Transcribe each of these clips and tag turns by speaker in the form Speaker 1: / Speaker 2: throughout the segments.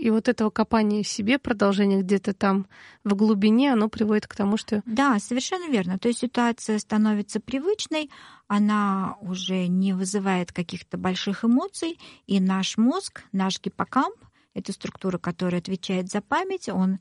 Speaker 1: и вот этого копания в себе, продолжение где-то там в глубине, оно приводит к тому, что...
Speaker 2: Да, совершенно верно. То есть ситуация становится привычной, она уже не вызывает каких-то больших эмоций, и наш мозг, наш гиппокамп, это структура, которая отвечает за память, он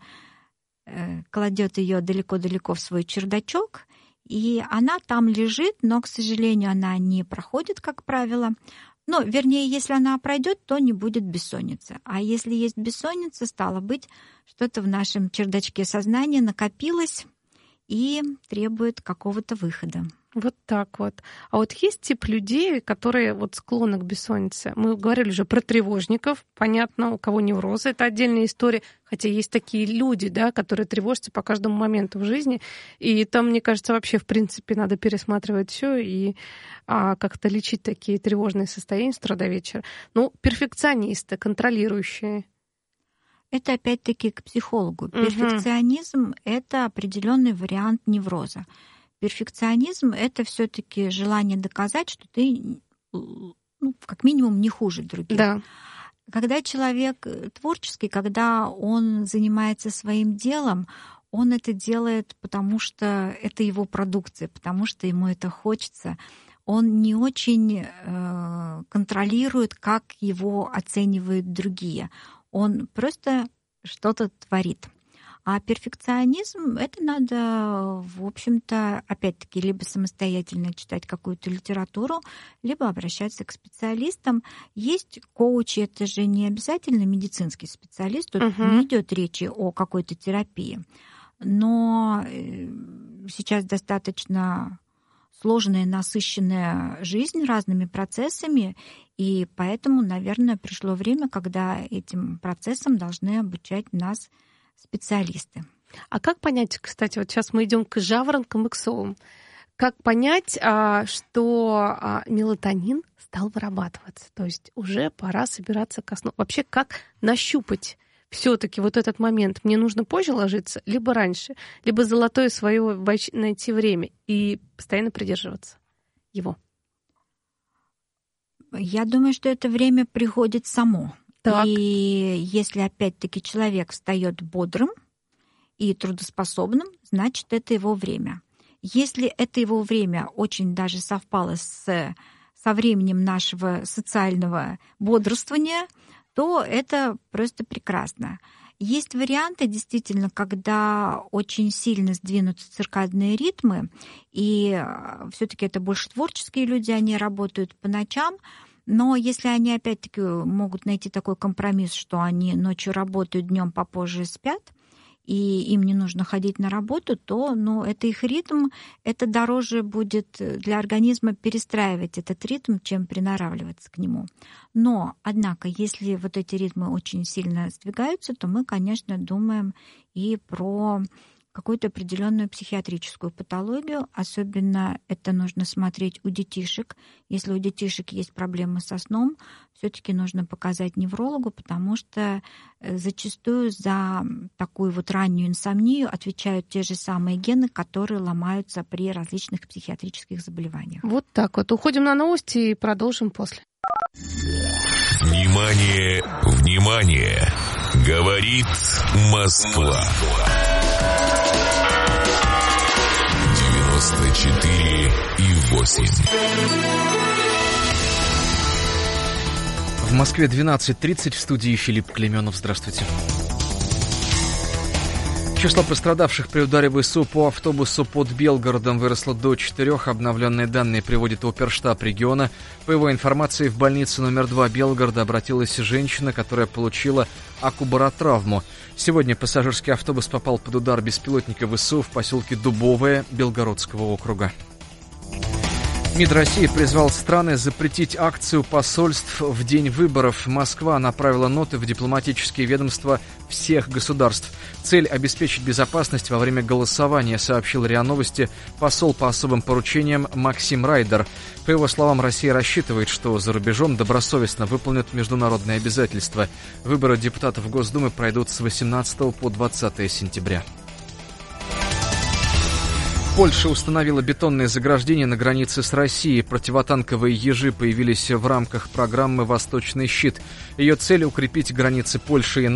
Speaker 2: кладет ее далеко-далеко в свой чердачок, и она там лежит, но, к сожалению, она не проходит, как правило. Но, вернее, если она пройдет, то не будет бессонницы. А если есть бессонница, стало быть, что-то в нашем чердачке сознания накопилось и требует какого-то выхода.
Speaker 1: Вот так вот. А вот есть тип людей, которые вот склонны к бессоннице? Мы говорили уже про тревожников. Понятно, у кого неврозы, это отдельная история. Хотя есть такие люди, да, которые тревожатся по каждому моменту в жизни. И там, мне кажется, вообще, в принципе, надо пересматривать все и как-то лечить такие тревожные состояния с утра до вечера. Ну, перфекционисты, контролирующие.
Speaker 2: Это опять-таки к психологу. Перфекционизм — это определенный вариант невроза. Перфекционизм — это все-таки желание доказать, что ты, как минимум, не хуже других.
Speaker 1: Да.
Speaker 2: Когда человек творческий, когда он занимается своим делом, он это делает, потому что это его продукция, потому что ему это хочется. Он не очень контролирует, как его оценивают другие. Он просто что-то творит. А перфекционизм — это надо, в общем-то, опять-таки, либо самостоятельно читать какую-то литературу, либо обращаться к специалистам. Есть коучи, это же не обязательно медицинский специалист, тут не идет речи о какой-то терапии. Но сейчас достаточно сложная, насыщенная жизнь разными процессами, и поэтому, наверное, пришло время, когда этим процессам должны обучать нас специалисты.
Speaker 1: А как понять, кстати, вот сейчас мы идем к жаворонкам и к совам, как понять, что мелатонин стал вырабатываться, то есть уже пора собираться ко сну? Вообще, как нащупать все-таки вот этот момент? Мне нужно позже ложиться, либо раньше, либо золотое свое найти время и постоянно придерживаться его?
Speaker 2: Я думаю, что это время приходит само.
Speaker 1: Так.
Speaker 2: И если, опять-таки, человек встает бодрым и трудоспособным, значит, это его время. Если это его время очень даже совпало со временем нашего социального бодрствования, то это просто прекрасно. Есть варианты, действительно, когда очень сильно сдвинутся циркадные ритмы, и все-таки это больше творческие люди, они работают по ночам. Но если они, опять-таки, могут найти такой компромисс, что они ночью работают, днем попозже спят, и им не нужно ходить на работу, то это их ритм, это дороже будет для организма перестраивать этот ритм, чем приноравливаться к нему. Но, однако, если вот эти ритмы очень сильно сдвигаются, то мы, конечно, думаем и про какую-то определенную психиатрическую патологию. Особенно это нужно смотреть у детишек. Если у детишек есть проблемы со сном, все-таки нужно показать неврологу, потому что зачастую за такую вот раннюю инсомнию отвечают те же самые гены, которые ломаются при различных психиатрических заболеваниях.
Speaker 1: Вот так вот. Уходим на новости и продолжим после.
Speaker 3: Внимание, внимание! Говорит Москва. 94,8.
Speaker 4: В Москве 12:30, в студии Филипп Клеменов. Здравствуйте. Число пострадавших при ударе ВСУ по автобусу под Белгородом выросло до 4. Обновленные данные приводит оперштаб региона. По его информации, в больницу номер 2 Белгорода обратилась женщина, которая получила акубаротравму. Сегодня пассажирский автобус попал под удар беспилотника ВСУ в поселке Дубовое Белгородского округа. МИД России призвал страны запретить акцию посольств в день выборов. Москва направила ноты в дипломатические ведомства всех государств. Цель — обеспечить безопасность во время голосования, сообщил РИА Новости посол по особым поручениям Максим Райдер. По его словам, Россия рассчитывает, что за рубежом добросовестно выполнят международные обязательства. Выборы депутатов Госдумы пройдут с 18 по 20 сентября. Польша установила бетонные заграждения на границе с Россией. Противотанковые ежи появились в рамках программы «Восточный щит». Ее цель — укрепить границы Польши и